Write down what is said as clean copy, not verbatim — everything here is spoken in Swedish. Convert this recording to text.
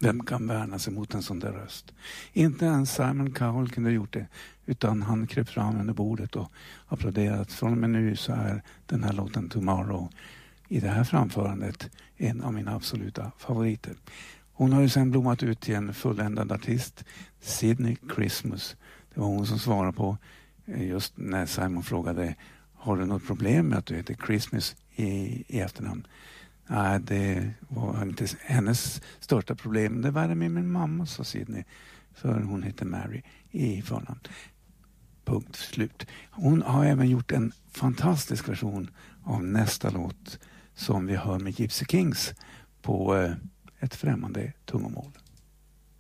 Vem kan värna sig mot en sån där röst? Inte ens Simon Cowell kunde ha gjort det, utan han kröp fram under bordet och applåderade. Från och med nu så är den här låten Tomorrow i det här framförandet en av mina absoluta favoriter. Hon har ju sen blommat ut till en fulländad artist, Sydney Christmas. Det var hon som svarade på just när Simon frågade: har du något problem med att du heter Christmas i efternamn? Nej, det var inte hennes största problem. Det var det med min mamma, sa Sydney. För hon heter Mary i förnamn. Punkt slut. Hon har även gjort en fantastisk version av nästa låt som vi hör med Gypsy Kings på ett främmande tungomål.